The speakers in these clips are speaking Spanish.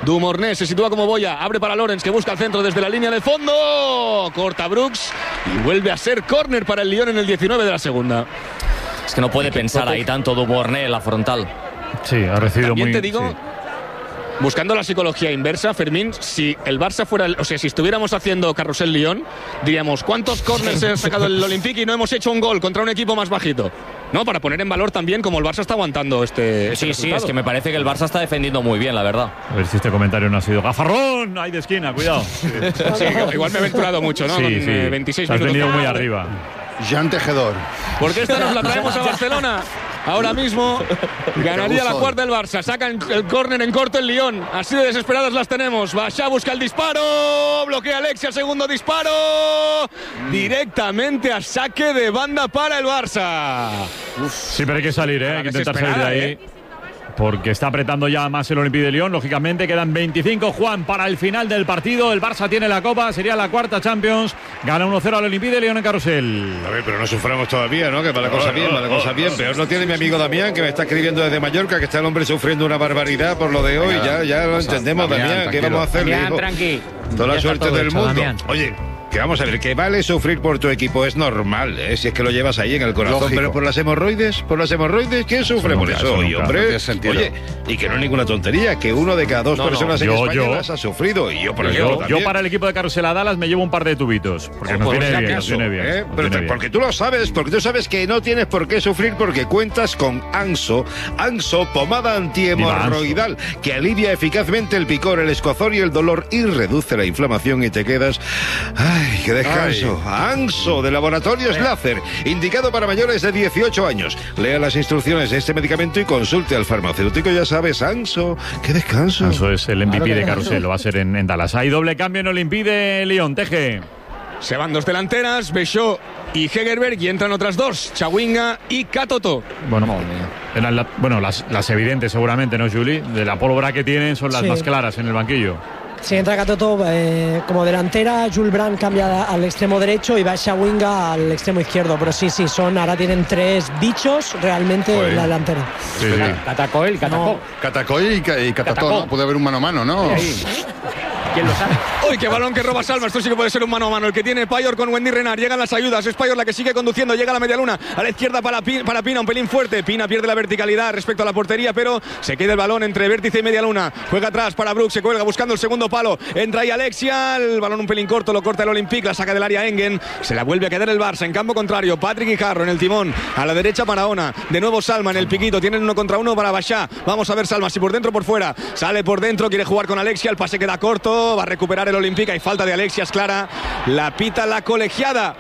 Dumornés se sitúa como boya, abre para Lorenz, que busca el centro desde la línea de fondo, corta Brooks y vuelve a ser córner para el Lyon en el 19 de la segunda. Es que no puede pensar ahí tanto Dumornés en la frontal. Sí, ha recibido También muy... te digo... Sí. Buscando la psicología inversa, Fermín, si el Barça fuera, o sea, si estuviéramos haciendo Carrusel Lyon, diríamos, ¿cuántos córners ha sacado el Olympique y no hemos hecho un gol contra un equipo más bajito? No, para poner en valor también cómo el Barça está aguantando este Sí, resultado. es que me parece que el Barça está defendiendo muy bien, la verdad. A ver si este comentario no ha sido gafarrón, ahí de esquina, cuidado. Sí, igual me he aventurado mucho, ¿no? Sí, Con, sí. 26 Te has minutos. venido muy arriba. Jean Tejedor. Porque esta nos la traemos a Barcelona. Ahora mismo ganaría la cuarta el Barça. Sacan el córner en corto el Lyon. Así de desesperadas las tenemos. Bachá busca el disparo. Bloquea Alexia, segundo disparo. Directamente a saque de banda para el Barça. Sí, pero hay que salir, hay que intentar salir de ahí. Porque está apretando ya más el Olympique de Lyon. Lógicamente quedan 25, Juan, para el final del partido. El Barça tiene la Copa, sería la cuarta Champions. Gana 1-0 al Olympique de Lyon en Carrusel. A ver, pero no suframos todavía, ¿no? Que va la cosa bien, va la cosa bien. Peor no tiene mi amigo Damián, que me está escribiendo desde Mallorca, que está el hombre sufriendo una barbaridad por lo de hoy. Ya lo entendemos, Damián. ¿Qué vamos a hacer? Damián, tranqui. Toda la suerte del mundo. Damián. Oye, que vamos a ver, que vale sufrir por tu equipo, es normal, si es que lo llevas ahí en el corazón. Lógico. Pero por las hemorroides, ¿quién sufre por eso hoy, nunca, no hombre? tiene sentido. Oye, y que no es ninguna tontería, que uno de cada dos personas en España las ha sufrido. Y yo, por ejemplo, Yo también. para el equipo de Carrusel a Dallas me llevo un par de tubitos. Porque nos Por viene si bien, nos acaso, viene bien. nos Pero viene bien. porque tú lo sabes, porque tú sabes que no tienes por qué sufrir, porque cuentas con Anso, pomada antihemorroidal, que alivia eficazmente el picor, el escozor y el dolor y reduce la inflamación y te quedas... ¡Ay, qué descanso! Anso, de Laboratorios Láser, indicado para mayores de 18 años. Lea las instrucciones de este medicamento y consulte al farmacéutico, ya sabes, Anso, qué descanso. Anso es el MVP de Carrusel, lo va a ser en Dallas. Hay doble cambio en Olympique de Lyon, Teje. Se van dos delanteras, Bechó y Hegerberg, y entran otras dos, Chawinga y Katoto. Bueno, eran las evidentes seguramente, ¿no, Juli? De la pólvora que tienen son las más claras en el banquillo. Sí, entra Katoto como delantera, Jules Brandt cambia al extremo derecho y va Chawinga al extremo izquierdo. Pero sí, ahora tienen tres bichos realmente en la delantera. Sí. Catacoy, Catacoy y Catató, ¿no? Puede haber un mano a mano, ¿no? ¿Quién lo sabe? ¡Uy, qué balón que roba Salma! Esto sí que puede ser un mano a mano. El que tiene Payor con Wendy Renard. Llegan las ayudas. Es Payor la que sigue conduciendo. Llega a la media luna. A la izquierda para Pina. Un pelín fuerte. Pina pierde la verticalidad respecto a la portería, pero se queda el balón entre vértice y media luna. Juega atrás para Brooks. Se cuelga buscando el segundo palo. Entra ahí Alexia. El balón un pelín corto. Lo corta el Olympique. La saca del área Engen. Se la vuelve a quedar el Barça. En campo contrario. Patrick Guijarro en el timón. A la derecha Paraona. De nuevo Salma en el piquito. Tienen 1 contra 1 para Bachá. Vamos a ver Salma. Si por dentro o por fuera. Sale por dentro. Quiere jugar con Alexia. El pase queda corto. Va a recuperar el Olympique. Hay falta de Alexia, es clara. La pita la colegiada.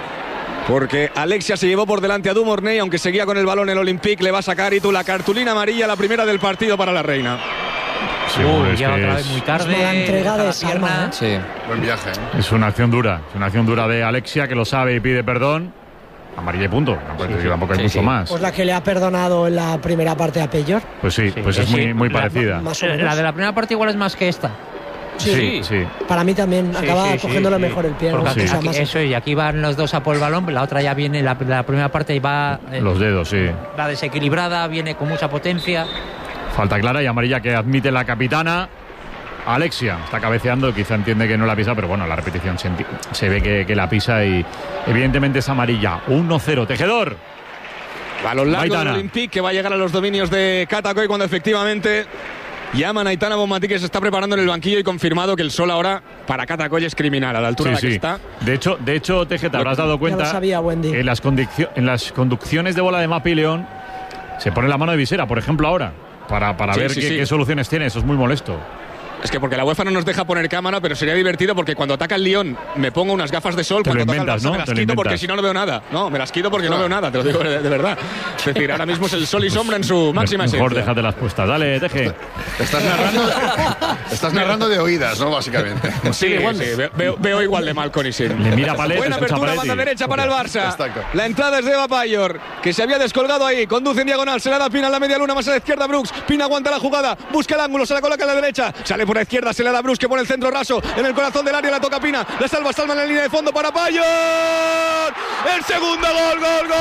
Porque Alexia se llevó por delante a Dumornay, aunque seguía con el balón el Olympique. Le va a sacar y tú la cartulina amarilla, la primera del partido para la Reina. Sí, ya otra vez muy tarde. La entrega de Salma. Sí. Buen viaje, Es una acción dura. Es una acción dura de Alexia, que lo sabe y pide perdón. Amarilla y punto. Tampoco hay mucho más. Pues la que le ha perdonado en la primera parte a Payor. Pues sí, es muy parecida. Más o menos. La de la primera parte igual es más que esta. Sí. Para mí también acaba cogiéndolo mejor el pie. Porque ¿no? aquí, eso, y aquí van los dos a por el balón, la otra ya viene, la primera parte y va... Los dedos, sí. Va desequilibrada, viene con mucha potencia. Falta clara y amarilla que admite la capitana. Alexia está cabeceando, quizá entiende que no la pisa, pero bueno, la repetición se ve que la pisa y evidentemente es amarilla. 1-0, Tejedor. Balón largo del Olympique, que va a llegar a los dominios de Katakoy cuando efectivamente... Llaman a Aitana Bonmatí, que se está preparando en el banquillo, y confirmado que el sol ahora para Katakoy es criminal a la altura a la que está. De hecho, Teje, te habrás dado cuenta que en las conducciones de bola de Mapi León se pone la mano de visera, por ejemplo, ahora, para ver qué soluciones tiene. Eso es muy molesto. Es que porque la UEFA no nos deja poner cámara, pero sería divertido porque cuando ataca el Lyon me pongo unas gafas de sol, cuando toca el Barça me las quito porque si no veo nada. No, me las quito porque no veo nada, te lo digo de verdad. Es decir, ahora mismo es el sol y sombra en su máxima esencia. Mejor déjate las puestas. Dale, Teje. Estás narrando de oídas, ¿no? Básicamente. Sí, veo igual de mal con Isin. Le mira Palet, buena apertura, banda derecha para el Barça. La entrada es de Eva Payor, que se había descolgado ahí. Conduce en diagonal, se la da Pina en la media luna, más a la izquierda Brooks. Pina aguanta la jugada, busca el ángulo, se la coloca a la derecha. Sale por la izquierda, se la da Brooks, que pone el centro raso en el corazón del área, la toca Pina. La salva Salma en la línea de fondo para Payor. El segundo gol.